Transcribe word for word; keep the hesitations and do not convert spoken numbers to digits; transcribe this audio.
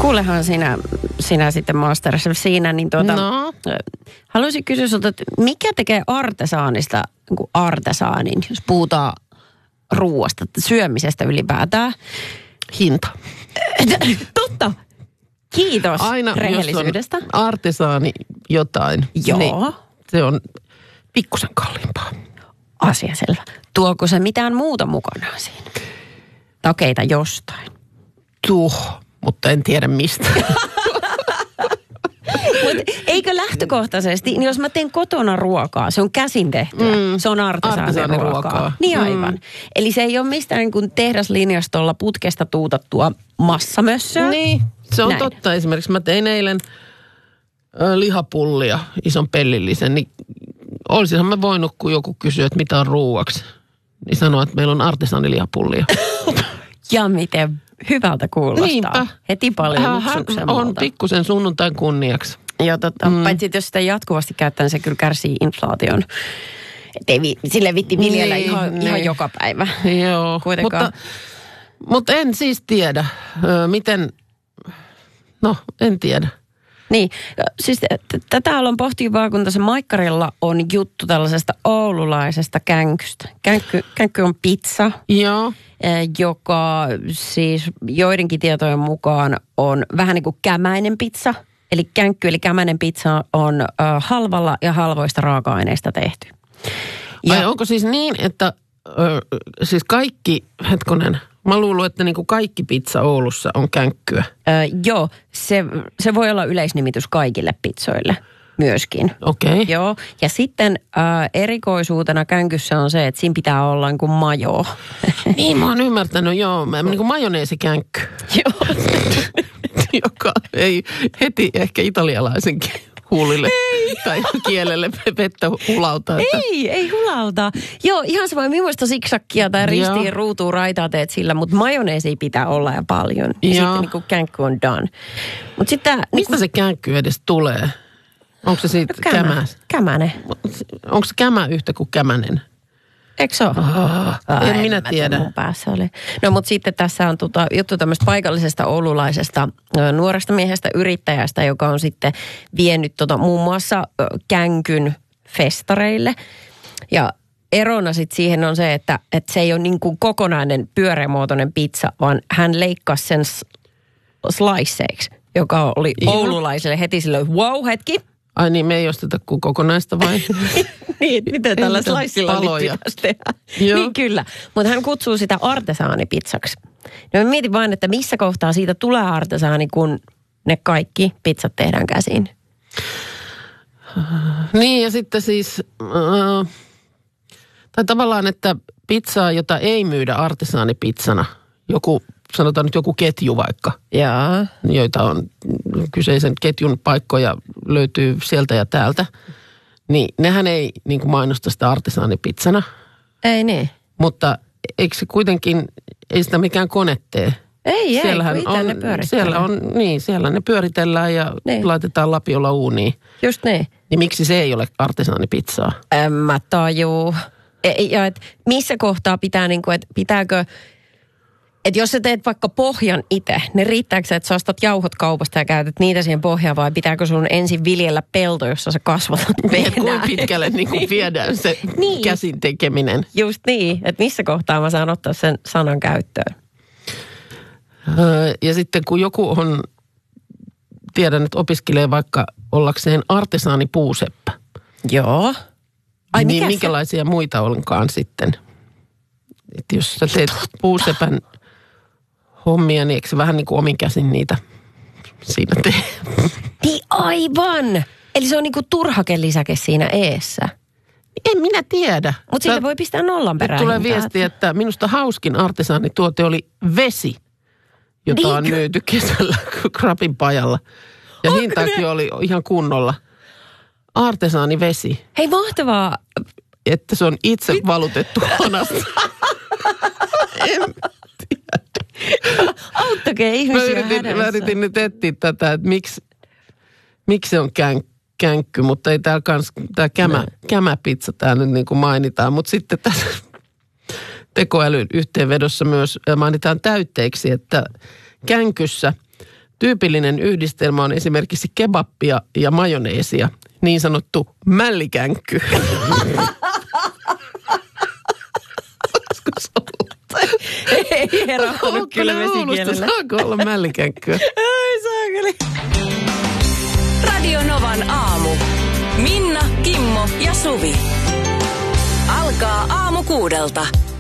Kuulehan sinä, sinä sitten Masterchef siinä, niin tuota, no. haluaisin kysyä sulta, että mikä tekee artesaanista niin kuin artesaanin, jos puhutaan ruuasta, syömisestä ylipäätään? Hinta. Totta. Kiitos aina, rehellisyydestä. Jos on artesaani jotain, Joo. niin se on pikkusen kalliimpaa. Asia selvä. Tuoko se mitään muuta mukanaan siinä? Takeita jostain. Tuh, mutta en tiedä mistä. Mut eikö lähtökohtaisesti, niin jos mä teen kotona ruokaa, se on käsin tehtyä, mm. se on artesaani ruokaa. Niin aivan. Mm. Eli se ei ole mistään niin kuin tehdaslinjastolla putkesta tuutattua massamössöä. Niin, se on Näin. totta. Esimerkiksi mä tein eilen ö, lihapullia, ison pellillisen, niin olisinhan mä voinut, kun joku kysyy, että mitä on ruuaksi, niin sanoa, että meillä on artesaanilihapullia. Ja miten hyvältä kuulostaa. Niinpä. Heti paljon Hän luksuksemmalta. on pikkusen sunnuntain kunniaksi. Joo, totta. Mm. Paitsi, että jos sitä jatkuvasti käyttää, niin se kyllä kärsii inflaation. Että ei vi, sille vitti viljellä niin, ihan, niin. ihan joka päivä. Joo, mutta, mutta en siis tiedä, miten, no en tiedä. Niin, siis t- tätä haluan pohtia vaan, kun tässä Maikkarilla on juttu tällaisesta oululaisesta känkystä. Känkky, känkky on pizza, Joo. joka siis joidenkin tietojen mukaan on vähän niin kuin kämäinen pizza. Eli känkky, eli kämäinen pizza on ö, halvalla ja halvoista raaka-aineista tehty. Ja Ai onko siis niin, että ö, siis kaikki, hetkonen, mä luulen, että niinku kaikki pizza Oulussa on känkkyä. Ö, joo, se, se voi olla yleisnimitys kaikille pizzoille myöskin. Okei. Okay. Joo, ja sitten ö, erikoisuutena känkyssä on se, että siinä pitää olla niin kuin majoa. Niin, mä oon ymmärtänyt, joo, mä, niin kuin majoneesikänkky. Joo. Joka ei heti ehkä italialaisenkin huulille ei. tai kielelle vettä hulauta. Että... Ei, ei hulauta. Joo, ihan se voi millaista siksakkia tai ristiin ruutuun raitaa teet sillä, mutta majoneesia pitää olla ja paljon. Ja Joo. sitten niin kuin känkky on done. Mut sitten, Mistä niin kuin... se känkky edes tulee? Onko se siitä no, kämä. kämä? Kämänen. Onko se kämä yhtä kuin kämänen? Eikö se ole? Oh, Ai, en minä tiedä. Mun päässä oli. No mutta sitten tässä on tota, juttu tämmöistä paikallisesta oululaisesta ö, nuoresta miehestä yrittäjästä, joka on sitten vienyt tota, muun muassa ö, känkyn festareille. Ja erona sitten siihen on se, että, että se ei ole niin kuin kokonainen pyöreämuotoinen pizza, vaan hän leikkasi sen sliceiksi, joka oli Ihan. oululaiselle heti silloin, wow hetki. Ai niin, me ei osteta kuin kokonaista vai? Niin, miten tällä slicella nyt pitäisi tehdä. Niin kyllä, mutta hän kutsuu sitä artesaanipizzaksi. No mä mietin vain, että missä kohtaa siitä tulee artesaani, kun ne kaikki pizzat tehdään käsin. Niin ja sitten siis, äh, tai tavallaan, että pizzaa, jota ei myydä artesaanipizzana, joku, sanotaan nyt joku ketju vaikka, Jaa. joita on kyseisen ketjun paikkoja löytyy sieltä ja täältä, niin nehän ei niin kuin mainosta sitä artesaanipizzana. Ei niin. Mutta eikö se kuitenkin, ei sitä mikään kone tee? Ei, Siellähän ei, kun itse on, ne pyöritellään. siellä on, niin, siellä ne pyöritellään ja niin. laitetaan lapiolla uuniin. Just niin. Niin miksi se ei ole artesaanipizzaa? En mä tajuu. E, ja et missä kohtaa pitää, niin kuin, että pitääkö... Että jos sä teet vaikka pohjan itse, niin riittääkö se, että sä ostat jauhot kaupasta ja käytät niitä siihen pohjaan, vai pitääkö sun ensin viljellä pelto, jossa sä kasvatat vehnää? Kuinka pitkälle niin kuin viedään se niin. käsin tekeminen? Just niin, että missä kohtaa mä saan ottaa sen sanan käyttöön? Öö, ja sitten kun joku on, tiedän, että opiskelee vaikka ollakseen artesaanipuuseppä. Joo. Ai, niin minkälaisia se? Muita onkaan sitten? Että jos sä teet puusepän hommia, niin eikö se vähän niin kuin omin käsin niitä siinä tee? Niin aivan! Eli se on niin kuin turhakelisäke siinä eessä. En minä tiedä. Mutta siitä voi pistää nollan perään. Tulee viesti, että minusta hauskin artesaanituote oli vesi, jota niin. on myyty kesällä Krapin pajalla. Ja Onko hintakin ne? oli ihan kunnolla. Artesaanivesi. Hei, mahtavaa. Että se on itse valutettu hanasta. En tiedä. Auttakee ihmisiä mä yritin, hädässä. mä yritin nyt etsiä tätä, että miksi, miksi se on kän, känkky, mutta ei täällä kans, tää kämä, kämäpizza täällä nyt niin kuin mainitaan. Mutta sitten tässä tekoälyn yhteenvedossa myös mainitaan täytteeksi, että känkyssä Tyypillinen yhdistelmä on esimerkiksi kebappia ja majoneesia, niin sanottu mällikänkky. Ei herahtanut kyllä vesikielellä. Saako olla mällikänkkyä? Ei saakeli. Radio Novan aamu. Minna, Kimmo ja Suvi. Alkaa aamu kuudelta.